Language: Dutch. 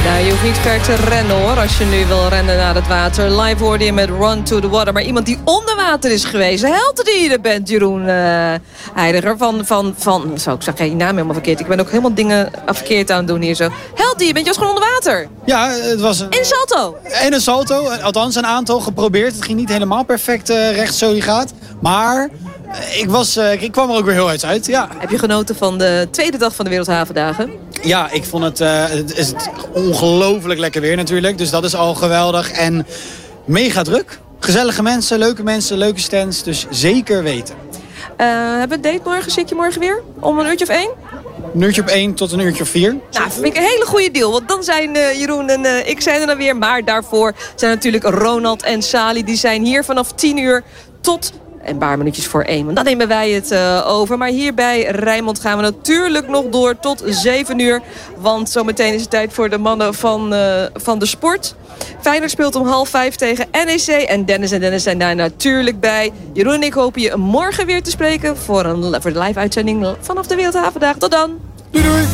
Nou, je hoeft niet ver te rennen hoor, als je nu wil rennen naar het water. Live hoorde je met Run to the Water. Maar iemand die onder water is geweest. Helden die je er bent, Jeroen Heidiger. Zo, ik zeg geen naam helemaal verkeerd. Ik ben ook helemaal dingen verkeerd aan het doen hier zo. Held die je bent, je was gewoon onder water. Ja, het was In een salto. En een salto, althans een aantal geprobeerd. Het ging niet helemaal perfect recht zo je gaat. Maar ik kwam er ook weer heel uit, ja. Heb je genoten van de tweede dag van de Wereldhavendagen? Ja, ik vond het is ongelooflijk lekker weer natuurlijk. Dus dat is al geweldig. En mega druk. Gezellige mensen, leuke stands. Dus zeker weten. Hebben we een date morgen? Zie ik je morgen weer? Om een uurtje of 1? Een uurtje op 1 tot een uurtje of 4. Nou, vind ik een hele goede deal. Want dan zijn Jeroen en ik zijn er dan weer. Maar daarvoor zijn natuurlijk Ronald en Sali. Die zijn hier vanaf 10 uur tot een paar minuutjes voor 1. Want dan nemen wij het over. Maar hier bij Rijnmond gaan we natuurlijk nog door tot 7 uur. Want zometeen is het tijd voor de mannen van de sport. Feyenoord speelt om 4:30 tegen NEC. En Dennis zijn daar natuurlijk bij. Jeroen en ik hopen je morgen weer te spreken voor de live uitzending vanaf de Wereldhavendagen. Tot dan! Doei doei!